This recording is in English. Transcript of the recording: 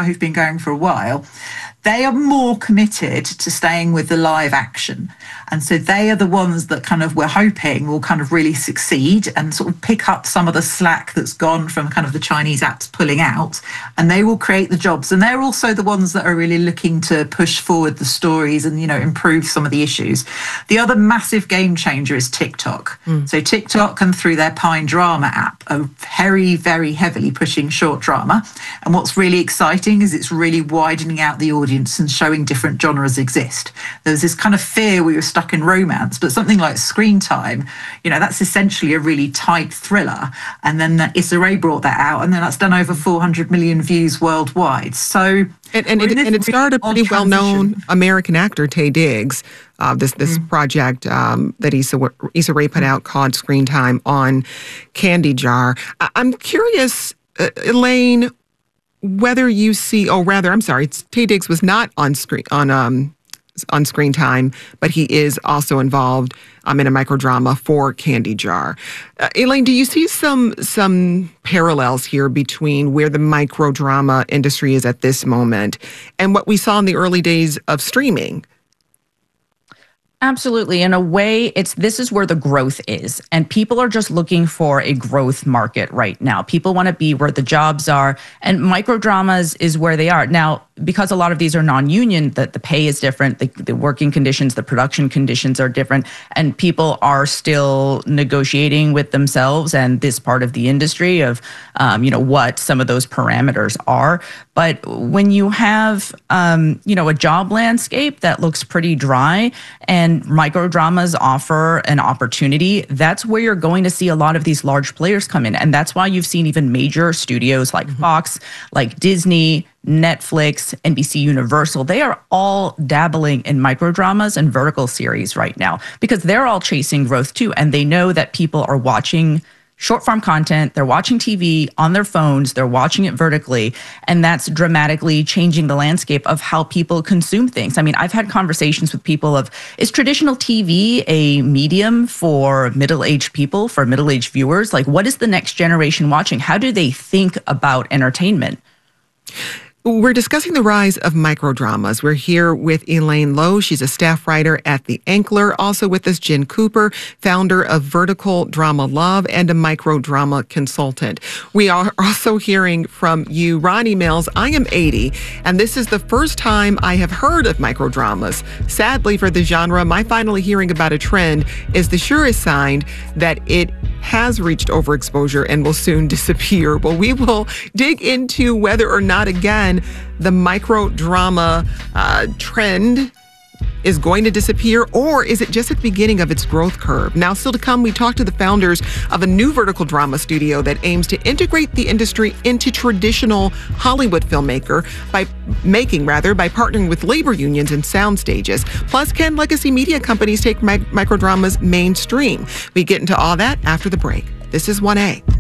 who've been going for a while, they are more committed to staying with the live action. And so they are the ones that kind of we're hoping will kind of really succeed and sort of pick up some of the slack that's gone from kind of the Chinese apps pulling out, and they will create the jobs. And they're also the ones that are really looking to push forward the stories and, improve some of the issues. The other massive game changer is TikTok. So TikTok and through their Pine Drama app are very, very heavily pushing short drama. And what's really exciting is it's really widening out the audience and showing different genres exist. There's this kind of fear we were stuck in romance, but something like Screen Time, that's essentially a really tight thriller. And then Issa Rae brought that out, and then that's done over 400 million views worldwide. So it starred a pretty well-known American actor, Taye Diggs. This project that Issa Rae put out called Screen Time on Candy Jar. I'm curious, Elaine, whether you see, Taye Diggs was not on Screen Time, but he is also involved in a microdrama for Candy Jar. Elaine, do you see some parallels here between where the microdrama industry is at this moment and what we saw in the early days of streaming? Absolutely. In a way, this is where the growth is. And people are just looking for a growth market right now. People want to be where the jobs are. And microdramas is where they are. Now, because a lot of these are non-union, the pay is different, the working conditions, the production conditions are different, and people are still negotiating with themselves and this part of the industry of, what some of those parameters are. But when you have, a job landscape that looks pretty dry and microdramas offer an opportunity, that's where you're going to see a lot of these large players come in. And that's why you've seen even major studios like Fox, like Disney, Netflix, NBC Universal, they are all dabbling in microdramas and vertical series right now because they're all chasing growth too. And they know that people are watching short form content, they're watching TV on their phones, they're watching it vertically, and that's dramatically changing the landscape of how people consume things. I mean, I've had conversations with people of, is traditional TV a medium for middle-aged people, for middle-aged viewers? Like, what is the next generation watching? How do they think about entertainment? We're discussing the rise of microdramas. We're here with Elaine Lowe. She's a staff writer at The Ankler. Also with us, Jen Cooper, founder of Vertical Drama Love and a microdrama consultant. We are also hearing from you, Ronnie Mills. I am 80, and this is the first time I have heard of microdramas. Sadly for the genre, my finally hearing about a trend is the surest sign that it has reached overexposure and will soon disappear. Well, we will dig into whether or not, again, the microdrama trend is going to disappear, or is it just at the beginning of its growth curve? Now, still to come, we talked to the founders of a new vertical drama studio that aims to integrate the industry into traditional Hollywood filmmaking by partnering with labor unions and sound stages. Plus, can legacy media companies take microdramas mainstream? We get into all that after the break. This is 1A.